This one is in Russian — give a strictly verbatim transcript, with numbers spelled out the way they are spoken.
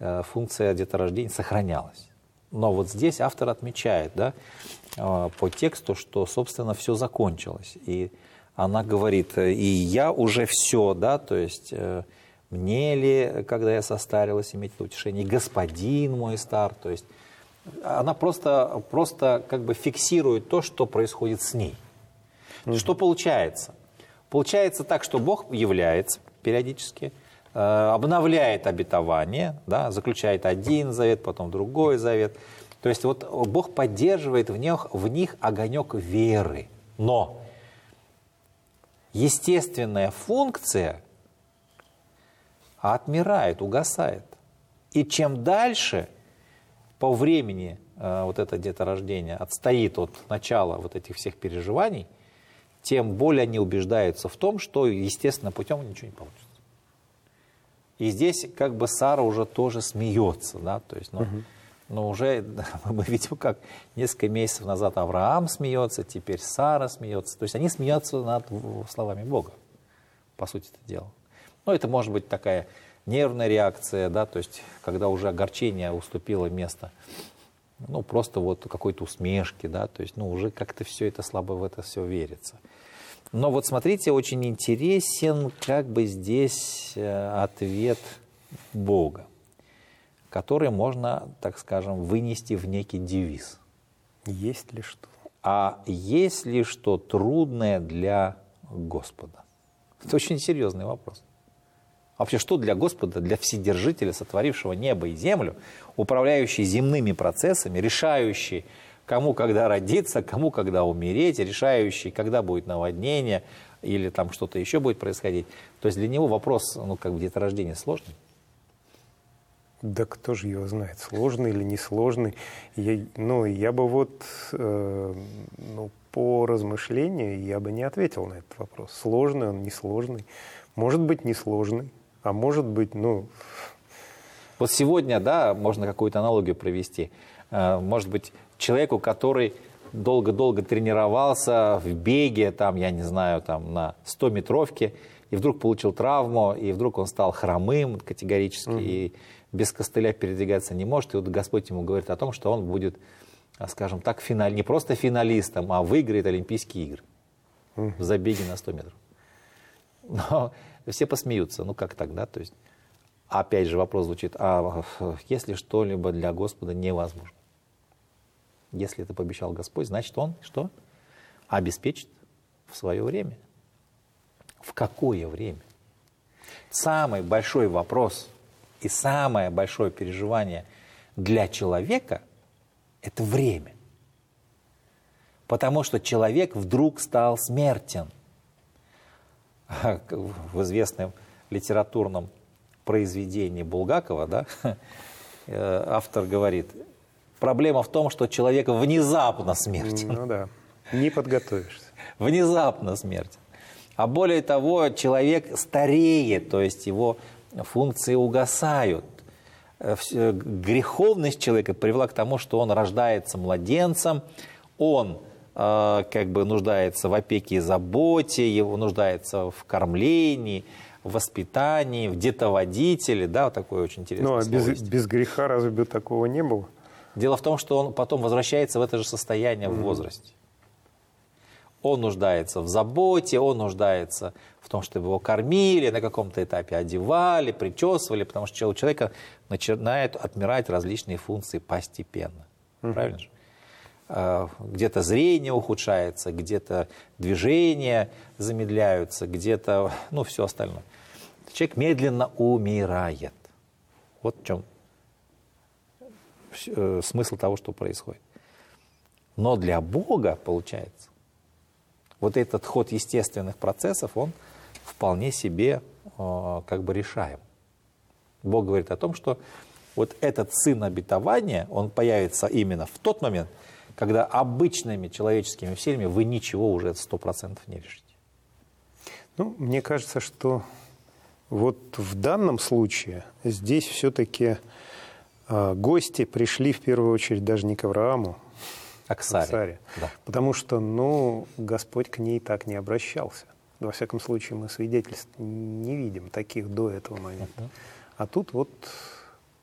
функция деторождения сохранялась. Но вот здесь автор отмечает, да, по тексту, что, собственно, все закончилось. И она говорит, и я уже все, да, то есть мне ли, когда я состарилась, иметь это утешение, господин мой стар, то есть она просто, просто как бы фиксирует то, что происходит с ней. Mm-hmm. Что получается? Получается так, что Бог является периодически, э, обновляет обетование, да, заключает один завет, потом другой завет. То есть вот Бог поддерживает в них, в них огонек веры. Но естественная функция отмирает, угасает. И чем дальше по времени э, вот это деторождение отстоит от начала вот этих всех переживаний, тем более они убеждаются в том, что естественным путем ничего не получится. И здесь как бы Сара уже тоже смеется, да, то есть, ну, угу. но уже мы видим, как несколько месяцев назад Авраам смеется, теперь Сара смеется, то есть они смеются над словами Бога, по сути это дело. Ну, это может быть такая нервная реакция, да, то есть когда уже огорчение уступило место, ну, просто вот какой-то усмешки, да, то есть, ну, уже как-то все это слабо в это все верится. Но вот смотрите, очень интересен как бы здесь ответ Бога, который можно, так скажем, вынести в некий девиз. Есть ли что? А есть ли что трудное для Господа? Это очень серьезный вопрос. Вообще, что для Господа, для Вседержителя, сотворившего небо и землю, управляющий земными процессами, решающий, кому когда родиться, кому когда умереть, решающий, когда будет наводнение или там что-то еще будет происходить. То есть для него вопрос, ну, как бы деторождения сложный. Да кто же его знает, сложный или несложный. Я, ну, я бы вот э, ну, по размышлению я бы не ответил на этот вопрос. Сложный он, несложный. Может быть, несложный, а может быть, ну... Вот сегодня, да, можно какую-то аналогию провести. Может быть, человеку, который долго-долго тренировался в беге, там, я не знаю, там, на стометровке, и вдруг получил травму, и вдруг он стал хромым категорически, mm-hmm. и без костыля передвигаться не может. И вот Господь ему говорит о том, что он будет, скажем так, финал... не просто финалистом, а выиграет Олимпийские игры mm-hmm. в забеге на сто метров. Но все посмеются, ну как так, да, то есть, опять же вопрос звучит, а если что-либо для Господа невозможно? Если это пообещал Господь, значит Он что? Обеспечит в свое время. В какое время? Самый большой вопрос и самое большое переживание для человека – это время. Потому что человек вдруг стал смертен. В известном литературном произведении Булгакова, да, автор говорит, проблема в том, что человек внезапно смертен. Ну да, не подготовишься. Внезапно смертен. А более того, человек стареет, то есть его функции угасают. Греховность человека привела к тому, что он рождается младенцем, он как бы нуждается в опеке и заботе, его нуждается в кормлении, в воспитании, в детоводителе, да, вот такое очень интересное слово. Ну, а без, есть. без греха разве бы такого не было? Дело в том, что он потом возвращается в это же состояние mm-hmm. в возрасте. Он нуждается в заботе, он нуждается в том, чтобы его кормили, на каком-то этапе одевали, причесывали, потому что у человека начинают отмирать различные функции постепенно. Mm-hmm. Правильно же? Где-то зрение ухудшается, где-то движения замедляются, где-то, ну, все остальное. Человек медленно умирает. Вот в чем смысл того, что происходит. Но для Бога, получается, вот этот ход естественных процессов, он вполне себе как бы решаем. Бог говорит о том, что вот этот сын обетования, он появится именно в тот момент, когда обычными человеческими усилиями вы ничего уже сто процентов не решите. Ну, мне кажется, что вот в данном случае здесь все-таки э, гости пришли в первую очередь даже не к Аврааму, а к Саре. К Саре. Да. Потому что, ну, Господь к ней так не обращался. Во всяком случае, мы свидетельств не видим таких до этого момента. Uh-huh. А тут вот